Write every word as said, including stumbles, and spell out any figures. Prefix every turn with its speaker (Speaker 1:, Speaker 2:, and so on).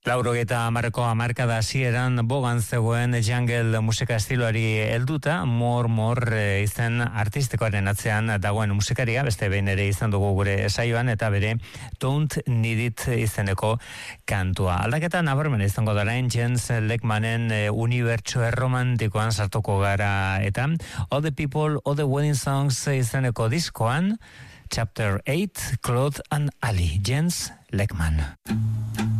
Speaker 1: Laurogeita hamarreko hamarkada hasieran bogan zegoen jungle musika estiloari helduta, More More izen artistikoaren atzean dagoen musikaria, beste behin ere izan dugu gure saioan, eta bere Don't Need It izeneko kantua. Aldaketa nabarmen izango da orain Jens Lekmanen unibertso erromantikoan sartuko gara, eta All the People, All the Wedding Songs izeneko diskoan, Chapter eight, Claude and Ali, Jens Lekman.